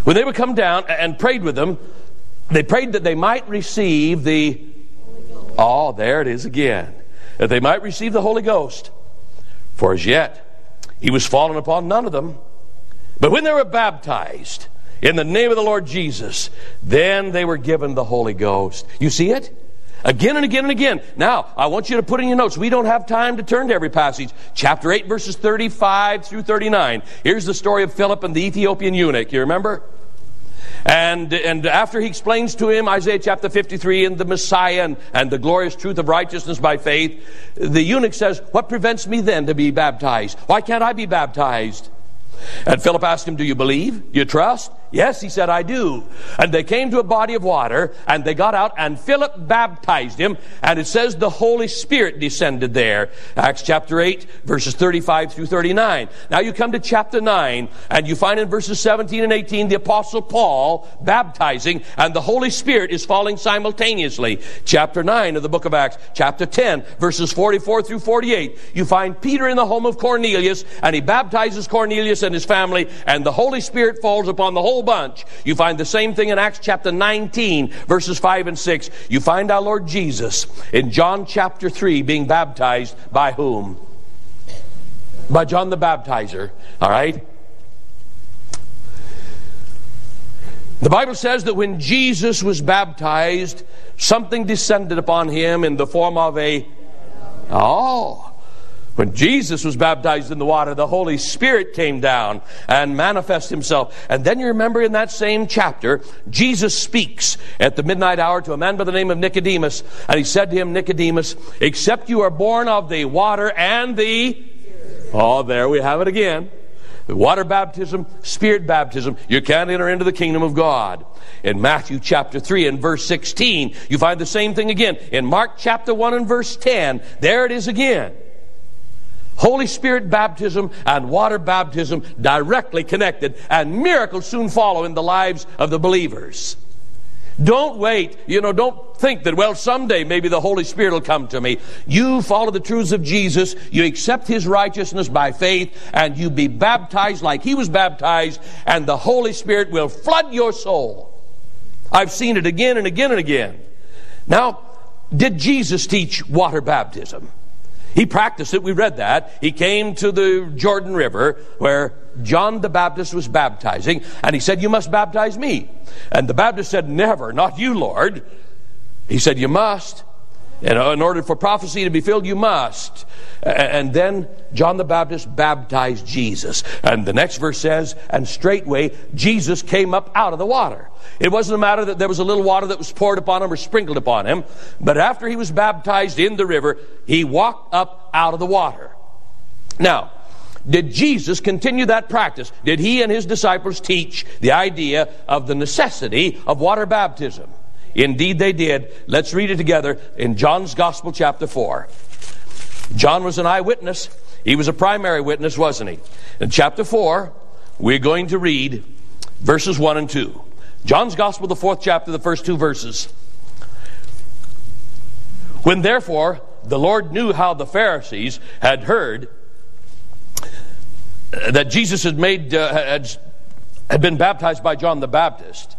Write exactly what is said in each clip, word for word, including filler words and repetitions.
When they would come down and prayed with them, they prayed that they might receive the, oh, there it is again, that they might receive the Holy Ghost. For as yet he was fallen upon none of them. But when they were baptized in the name of the Lord Jesus, then they were given the Holy Ghost. You see it? Again and again and again. Now, I want you to put in your notes. We don't have time to turn to every passage. Chapter eight, verses thirty-five through thirty-nine. Here's the story of Philip and the Ethiopian eunuch. You remember? And and after he explains to him Isaiah chapter fifty-three and the Messiah and, and the glorious truth of righteousness by faith, the eunuch says, what prevents me then to be baptized? Why can't I be baptized? And Philip asked him, do you believe? Do you trust? Yes, he said, I do. And they came to a body of water, and they got out, and Philip baptized him, and it says the Holy Spirit descended there. Acts chapter eight, verses thirty-five through thirty-nine. Now you come to chapter nine, and you find in verses seventeen and eighteen the Apostle Paul baptizing, and the Holy Spirit is falling simultaneously. Chapter nine of the book of Acts. Chapter ten, verses forty-four through forty-eight. You find Peter in the home of Cornelius, and he baptizes Cornelius and his family, and the Holy Spirit falls upon the whole bunch. You find the same thing in Acts chapter nineteen, verses five and six. You find our Lord Jesus in John chapter three being baptized by whom? By John the Baptizer. All right? The Bible says that when Jesus was baptized, something descended upon him in the form of a... Oh... When Jesus was baptized in the water, the Holy Spirit came down and manifested himself. And then you remember in that same chapter, Jesus speaks at the midnight hour to a man by the name of Nicodemus. And he said to him, Nicodemus, except you are born of the water and the... Oh, there we have it again. The water baptism, Spirit baptism, you can't enter into the kingdom of God. In Matthew chapter three and verse sixteen, you find the same thing again. In Mark chapter one and verse ten, there it is again. Holy Spirit baptism and water baptism directly connected, and miracles soon follow in the lives of the believers. Don't wait. You know, don't think that, well, someday maybe the Holy Spirit will come to me. You follow the truths of Jesus, you accept his righteousness by faith, and you be baptized like he was baptized, and the Holy Spirit will flood your soul. I've seen it again and again and again. Now, did Jesus teach water baptism? He practiced it. We read that. He came to the Jordan River where John the Baptist was baptizing, and he said, you must baptize me. And the Baptist said, never, not you, Lord. He said, you must. And in order for prophecy to be filled, you must. And then John the Baptist baptized Jesus. And the next verse says, and straightway Jesus came up out of the water. It wasn't a matter that there was a little water that was poured upon him or sprinkled upon him. But after he was baptized in the river, he walked up out of the water. Now, did Jesus continue that practice? Did he and his disciples teach the idea of the necessity of water baptism? Indeed they did. Let's read it together in John's Gospel chapter four. John was an eyewitness. He was a primary witness, wasn't he? In chapter four, we're going to read verses one and two. John's Gospel, the fourth chapter, the first two verses. When therefore the Lord knew how the Pharisees had heard that Jesus had made uh, had, had been baptized by John the Baptist.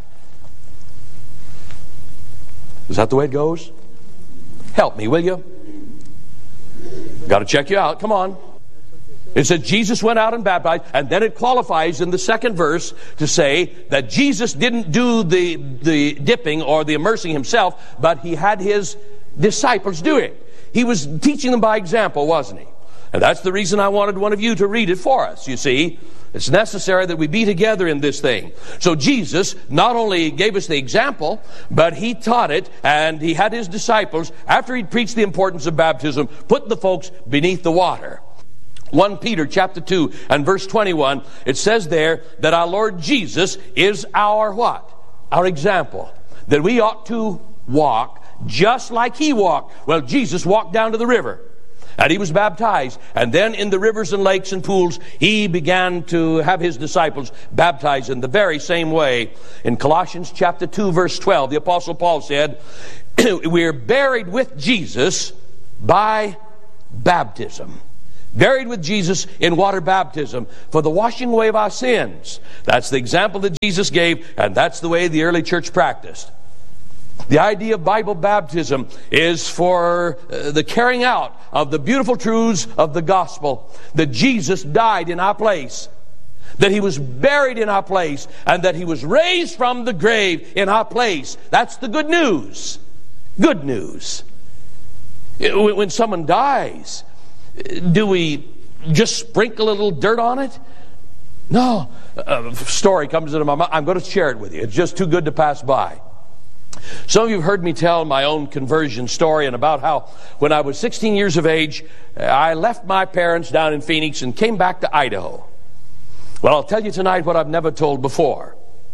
Is that the way it goes? Help me, will you? Got to check you out. Come on. It says Jesus went out and baptized, and then it qualifies in the second verse to say that Jesus didn't do the, the dipping or the immersing himself, but he had his disciples do it. He was teaching them by example, wasn't he? And that's the reason I wanted one of you to read it for us, you see. It's necessary that we be together in this thing. So Jesus not only gave us the example, but he taught it, and he had his disciples, after he'd preached the importance of baptism, put the folks beneath the water. First Peter chapter two and verse twenty-one, it says there that our Lord Jesus is our what? Our example. That we ought to walk just like he walked. Well, Jesus walked down to the river, and he was baptized. And then in the rivers and lakes and pools, he began to have his disciples baptized in the very same way. In Colossians chapter two, verse twelve, the Apostle Paul said, we're buried with Jesus by baptism. buried with Jesus in water baptism for the washing away of our sins. That's the example that Jesus gave, and that's the way the early church practiced. The idea of Bible baptism is for uh, the carrying out of the beautiful truths of the gospel, that Jesus died in our place, that He was buried in our place, and that He was raised from the grave in our place. That's the good news. Good news. When someone dies, do we just sprinkle a little dirt on it? No. A story comes into my mind. I'm going to share it with you. It's just too good to pass by. Some of you have heard me tell my own conversion story, and about how when I was sixteen years of age, I left my parents down in Phoenix and came back to Idaho. Well, I'll tell you tonight what I've never told before.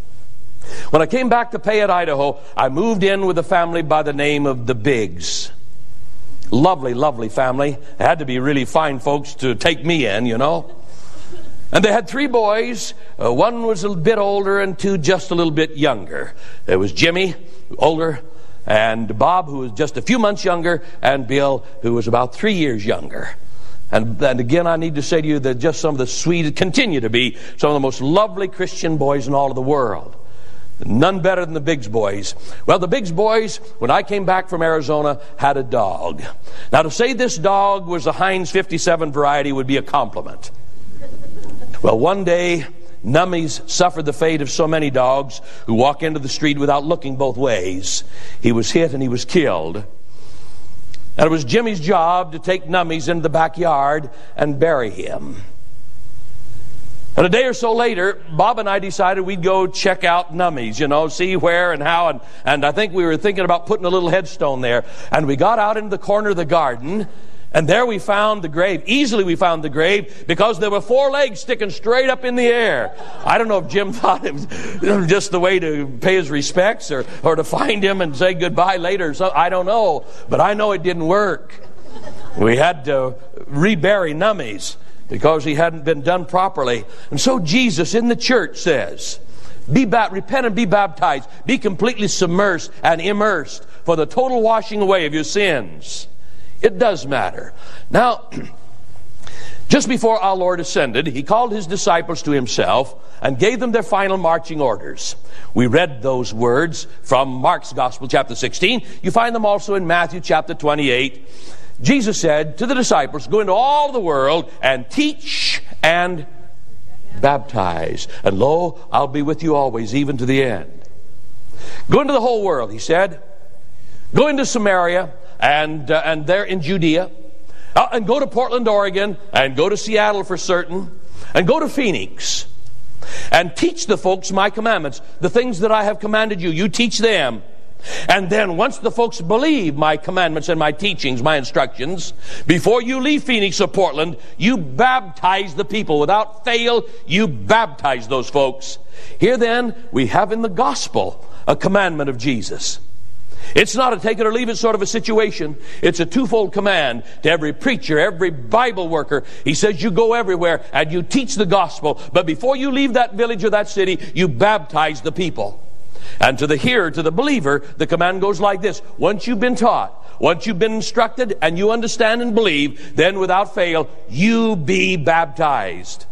When I came back to Payette, Idaho, I moved in with a family by the name of the Biggs. Lovely, lovely family. They had to be really fine folks to take me in, you know. And they had three boys. Uh, one was a bit older and two just a little bit younger. There was Jimmy, older, and Bob, who was just a few months younger, and Bill, who was about three years younger. And, and again, I need to say to you that just some of the sweet, continue to be some of the most lovely Christian boys in all of the world. None better than the Biggs boys. Well, the Biggs boys, when I came back from Arizona, had a dog. Now, to say this dog was a Heinz fifty-seven variety would be a compliment. Well, one day, Nummies suffered the fate of so many dogs who walk into the street without looking both ways. He was hit and he was killed. And it was Jimmy's job to take Nummies into the backyard and bury him. And a day or so later, Bob and I decided we'd go check out Nummies, you know, see where and how. And, and I think we were thinking about putting a little headstone there. And we got out into the corner of the garden, and there we found the grave. Easily we found the grave because there were four legs sticking straight up in the air. I don't know if Jim thought it was just the way to pay his respects or, or to find him and say goodbye later or something. I don't know. But I know it didn't work. We had to rebury Nummies because he hadn't been done properly. And so Jesus in the church says, be ba- repent and be baptized. Be completely submersed and immersed for the total washing away of your sins. It does matter. Now, just before our Lord ascended, He called His disciples to Himself and gave them their final marching orders. We read those words from Mark's Gospel, chapter sixteen. You find them also in Matthew, chapter twenty-eight. Jesus said to the disciples, go into all the world and teach and baptize. And lo, I'll be with you always, even to the end. Go into the whole world, He said. Go into Samaria and uh, and there in Judea. Uh, and go to Portland, Oregon. And go to Seattle for certain. And go to Phoenix. And teach the folks my commandments. The things that I have commanded you, you teach them. And then once the folks believe my commandments and my teachings, my instructions, before you leave Phoenix or Portland, you baptize the people. Without fail, you baptize those folks. Here then, we have in the gospel a commandment of Jesus. It's not a take it or leave it sort of a situation. It's a twofold command to every preacher, every Bible worker. He says you go everywhere and you teach the gospel. But before you leave that village or that city, you baptize the people. And to the hearer, to the believer, the command goes like this. Once you've been taught, once you've been instructed, and you understand and believe, then without fail, you be baptized.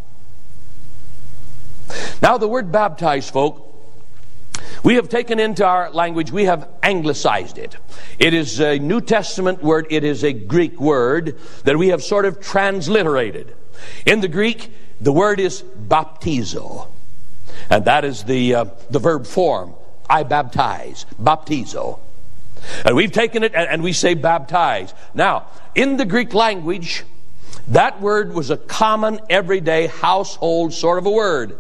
Now the word baptized, folk, we have taken into our language, we have anglicized it. It is a New Testament word, it is a Greek word that we have sort of transliterated. In the Greek, the word is baptizo. And that is the uh, the verb form. I baptize. Baptizo. And we've taken it and, and we say baptize. Now, in the Greek language, that word was a common, everyday, household sort of a word.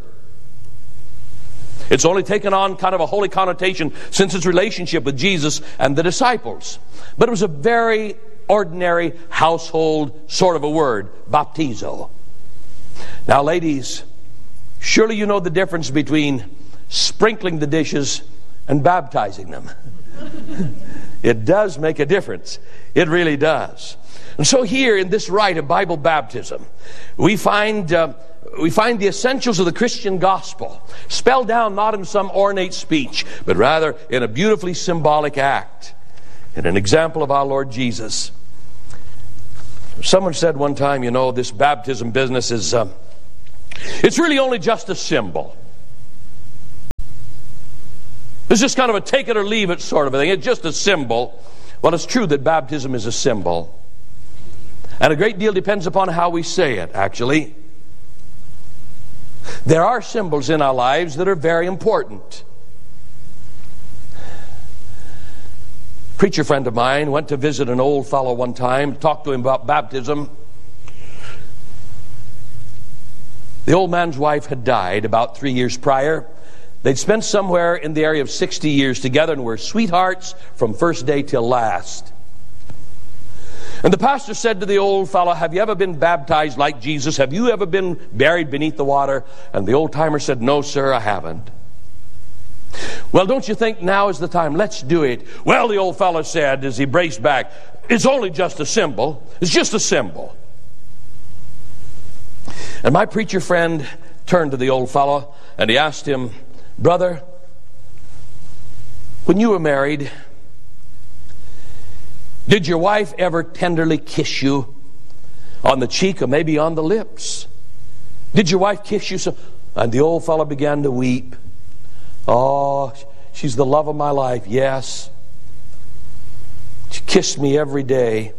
It's only taken on kind of a holy connotation since its relationship with Jesus and the disciples. But it was a very ordinary household sort of a word. Baptizo. Now, ladies, surely you know the difference between sprinkling the dishes and baptizing them. It does make a difference. It really does. And so here in this rite of Bible baptism, we find uh, we find the essentials of the Christian gospel spelled down not in some ornate speech, but rather in a beautifully symbolic act, in an example of our Lord Jesus. Someone said one time, you know, this baptism business is, uh, it's really only just a symbol. It's just kind of a take it or leave it sort of a thing. It's just a symbol. Well, it's true that baptism is a symbol. And a great deal depends upon how we say it, actually. There are symbols in our lives that are very important. A preacher friend of mine went to visit an old fellow one time, talked to him about baptism. The old man's wife had died about three years prior. They'd spent somewhere in the area of sixty years together and were sweethearts from first day till last. And the pastor said to the old fellow, have you ever been baptized like Jesus? Have you ever been buried beneath the water? And the old timer said, no, sir, I haven't. Well, don't you think now is the time? Let's do it. Well, the old fellow said as he braced back, it's only just a symbol. It's just a symbol. And my preacher friend turned to the old fellow and he asked him, brother, when you were married, did your wife ever tenderly kiss you on the cheek or maybe on the lips? Did your wife kiss you? So? And the old fellow began to weep. Oh, she's the love of my life. Yes. She kissed me every day.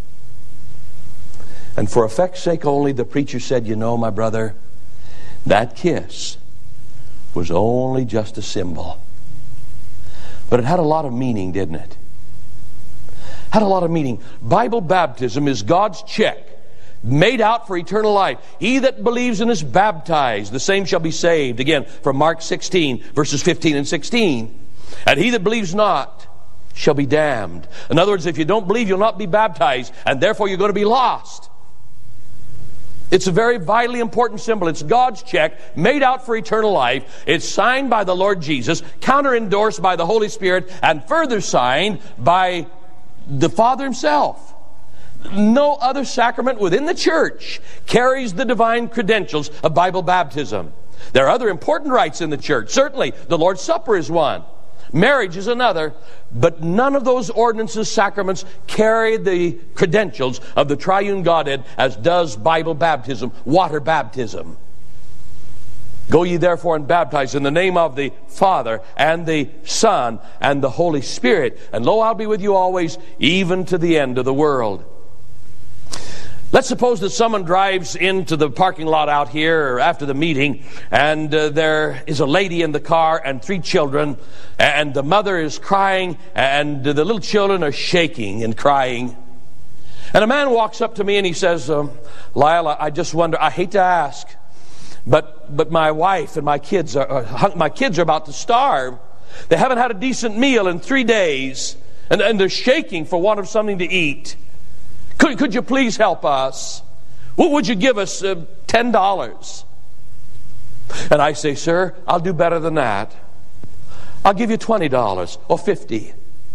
And for effect's sake only, the preacher said, you know, my brother, that kiss was only just a symbol. But it had a lot of meaning, didn't it? Had a lot of meaning. Bible baptism is God's check made out for eternal life. He that believes and is baptized, the same shall be saved. Again, from Mark sixteen, verses fifteen and sixteen. And he that believes not shall be damned. In other words, if you don't believe, you'll not be baptized, and therefore you're going to be lost. It's a very vitally important symbol. It's God's check made out for eternal life. It's signed by the Lord Jesus, counter-endorsed by the Holy Spirit, and further signed by the Father himself. No other sacrament within the church carries the divine credentials of Bible baptism. There are other important rites in the church. Certainly, the Lord's Supper is one. Marriage is another. But none of those ordinances, sacraments, carry the credentials of the triune Godhead as does Bible baptism, water baptism. Go ye therefore and baptize in the name of the Father and the Son and the Holy Spirit. And lo, I'll be with you always, even to the end of the world. Let's suppose that someone drives into the parking lot out here after the meeting, and uh, there is a lady in the car and three children, and the mother is crying, and the little children are shaking and crying. And a man walks up to me and he says, um, Lyle, I just wonder, I hate to ask, but but my wife and my kids are uh, my kids are about to starve. They haven't had a decent meal in three days, and, and they're shaking for want of something to eat. Could, could you please help us? What would you give us? Uh, ten dollars. And I say, sir, I'll do better than that. I'll give you twenty dollars or fifty.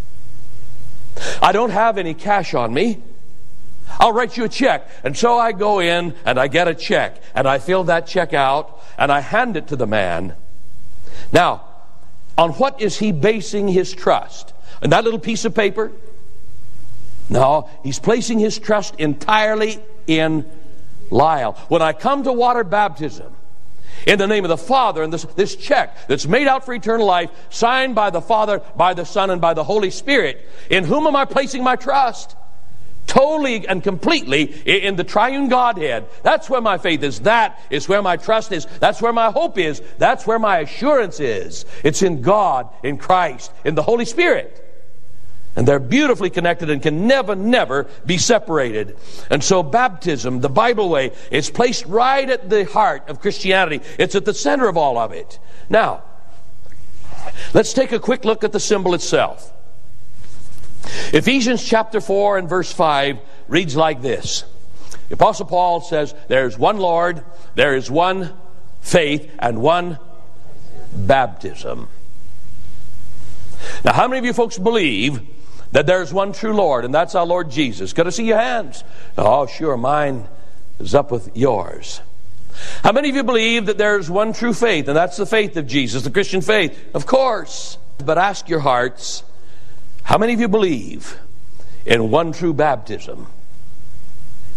I don't have any cash on me. I'll write you a check. And so I go in and I get a check. And I fill that check out and I hand it to the man. Now, on what is he basing his trust? On that little piece of paper? No, he's placing his trust entirely in Lyle. When I come to water baptism, in the name of the Father, and this, this check that's made out for eternal life, signed by the Father, by the Son, and by the Holy Spirit, in whom am I placing my trust? Totally and completely in the triune Godhead. That's where my faith is. That is where my trust is. That's where my hope is. That's where my assurance is. It's in God, in Christ, in the Holy Spirit. And they're beautifully connected and can never, never be separated. And so baptism, the Bible way, is placed right at the heart of Christianity. It's at the center of all of it. Now, let's take a quick look at the symbol itself. Ephesians chapter four and verse five reads like this. The Apostle Paul says, there's one Lord, there is one faith, and one baptism. Now, how many of you folks believe that there's one true Lord, and that's our Lord Jesus? Could I see your hands? Oh, sure, mine is up with yours. How many of you believe that there's one true faith, and that's the faith of Jesus, the Christian faith? Of course. But ask your hearts, how many of you believe in one true baptism?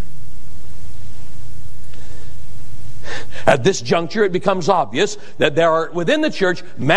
At this juncture, it becomes obvious that there are within the church